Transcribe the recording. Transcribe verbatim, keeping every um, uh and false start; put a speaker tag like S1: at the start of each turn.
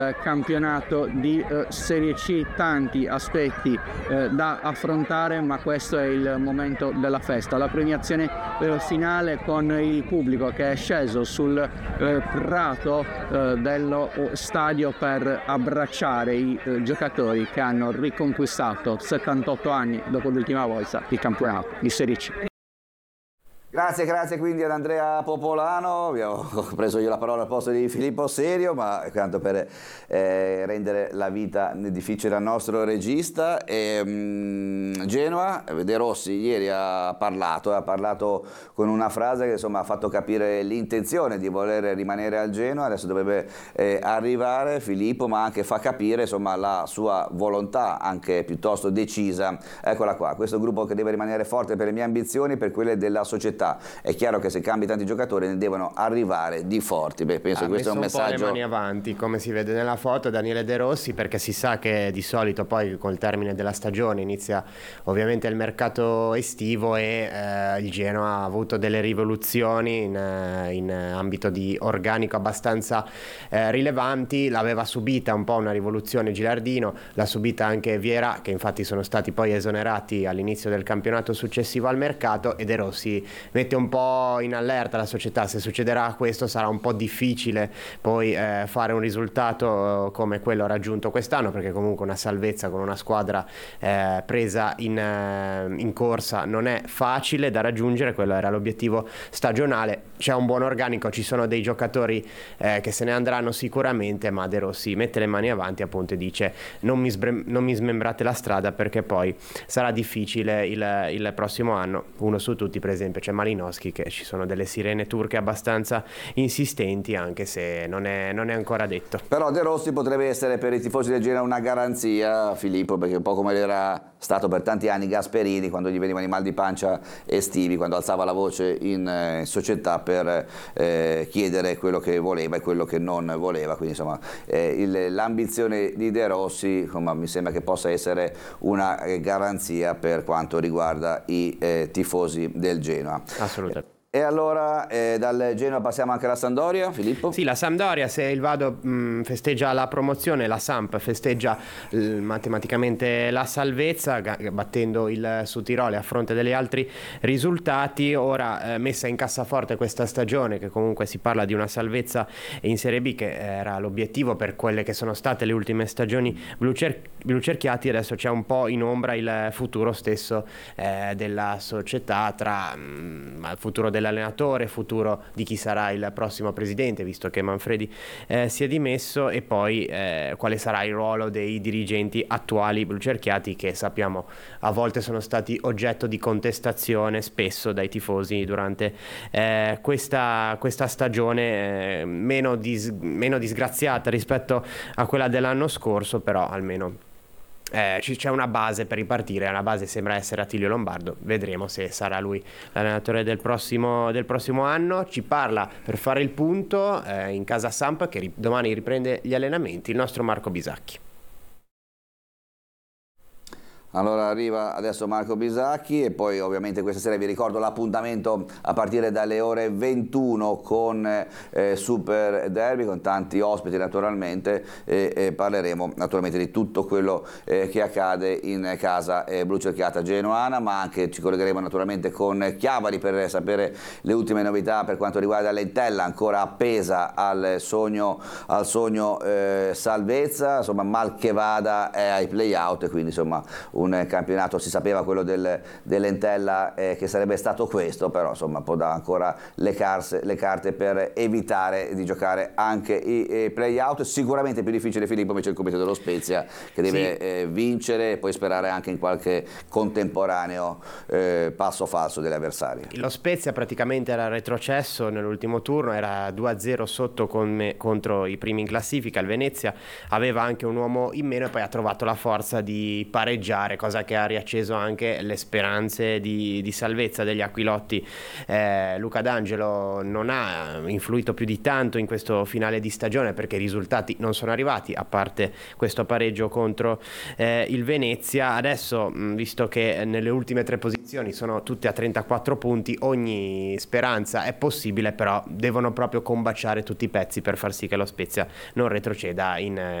S1: campionato di eh, Serie C, tanti aspetti eh, da affrontare, ma questo è il momento della festa, la premiazione eh, finale con il pubblico che è sceso sul eh, prato eh, dello stadio per abbracciare i eh, giocatori che hanno riconquistato settantotto anni dopo l'ultima volta il campionato di Serie C.
S2: Grazie, grazie quindi ad Andrea Popolano. Abbiamo preso io la parola al posto di Filippo Serio, ma tanto per eh, rendere la vita difficile al nostro regista. E, mh, Genoa, De Rossi ieri ha parlato, ha parlato con una frase che insomma ha fatto capire l'intenzione di voler rimanere al Genoa, adesso dovrebbe eh, arrivare Filippo, ma anche fa capire insomma la sua volontà anche piuttosto decisa. Eccola qua, questo gruppo che deve rimanere forte per le mie ambizioni, per quelle della società. È chiaro che se cambi tanti giocatori ne devono arrivare di forti. Beh, penso
S3: ha
S2: che questo è un
S3: messo
S2: messaggio.
S3: Un po' le mani avanti, come si vede nella foto, Daniele De Rossi, perché si sa che di solito poi col termine della stagione inizia ovviamente il mercato estivo e eh, il Genoa ha avuto delle rivoluzioni in, in ambito di organico abbastanza eh, rilevanti. L'aveva subita un po' una rivoluzione Gilardino, l'ha subita anche Vieira, che infatti sono stati poi esonerati all'inizio del campionato successivo al mercato, e De Rossi mette un po' in allerta la società. Se succederà questo sarà un po' difficile poi eh, fare un risultato eh, come quello raggiunto quest'anno, perché comunque una salvezza con una squadra eh, presa in, eh, in corsa non è facile da raggiungere. Quello era l'obiettivo stagionale. C'è un buon organico, ci sono dei giocatori eh, che se ne andranno sicuramente, ma De Rossi mette le mani avanti appunto e dice non mi, sbre- non mi smembrate la strada, perché poi sarà difficile il, il prossimo anno. Uno su tutti per esempio c'è Malinowski, che ci sono delle sirene turche abbastanza insistenti, anche se non è, non è ancora detto.
S2: Però De Rossi potrebbe essere per i tifosi del Genoa una garanzia, Filippo, perché un po' come era stato per tanti anni Gasperini quando gli venivano i mal di pancia estivi, quando alzava la voce in eh, società per eh, chiedere quello che voleva e quello che non voleva. Quindi insomma eh, l'ambizione di De Rossi insomma, mi sembra che possa essere una eh, garanzia per quanto riguarda i eh, tifosi del Genoa.
S3: Assolutamente.
S2: E allora eh, dal Genoa passiamo anche alla Sampdoria, Filippo?
S3: Sì, la Sampdoria, se il Vado mh, festeggia la promozione, la Samp festeggia l- matematicamente la salvezza, g- battendo il Südtirol a fronte degli altri risultati. Ora eh, messa in cassaforte questa stagione, che comunque si parla di una salvezza in Serie B, che era l'obiettivo per quelle che sono state le ultime stagioni blucer- blucerchiati. Adesso c'è un po' in ombra il futuro stesso eh, della società, tra mh, il futuro del l'allenatore, futuro di chi sarà il prossimo presidente, visto che Manfredi eh, si è dimesso, e poi eh, quale sarà il ruolo dei dirigenti attuali blucerchiati, che sappiamo a volte sono stati oggetto di contestazione spesso dai tifosi durante eh, questa, questa stagione eh, meno, dis- meno disgraziata rispetto a quella dell'anno scorso, però almeno Eh, c'è una base per ripartire. La base sembra essere Attilio Lombardo, vedremo se sarà lui l'allenatore del prossimo, del prossimo anno. Ci parla per fare il punto eh, in casa Samp, che ri- domani riprende gli allenamenti, il nostro Marco Bisacchi.
S2: Allora arriva adesso Marco Bisacchi e poi ovviamente questa sera vi ricordo l'appuntamento a partire dalle ore ventuno con eh, Super Derby, con tanti ospiti naturalmente, e, e parleremo naturalmente di tutto quello eh, che accade in casa eh, blucerchiata genoana, ma anche ci collegheremo naturalmente con Chiavari per sapere le ultime novità per quanto riguarda l'Entella, ancora appesa al sogno, al sogno eh, salvezza, insomma mal che vada è ai play-out, e quindi insomma un campionato, si sapeva quello del, dell'Entella eh, che sarebbe stato questo, però insomma può dare ancora le, carse, le carte per evitare di giocare anche i, i play-out. Sicuramente più difficile, Filippo, invece il compito dello Spezia, che deve sì. eh, vincere e poi sperare anche in qualche contemporaneo eh, passo falso degli avversari.
S3: Lo Spezia praticamente era retrocesso nell'ultimo turno, era due a zero sotto con me, contro i primi in classifica. Il Venezia aveva anche un uomo in meno e poi ha trovato la forza di pareggiare fare, cosa che ha riacceso anche le speranze di, di salvezza degli aquilotti. eh, Luca D'Angelo non ha influito più di tanto in questo finale di stagione perché i risultati non sono arrivati, a parte questo pareggio contro eh, il Venezia. Adesso, mh, visto che nelle ultime tre posizioni sono tutte a trentaquattro punti, ogni speranza è possibile, però devono proprio combaciare tutti i pezzi per far sì che lo Spezia non retroceda in,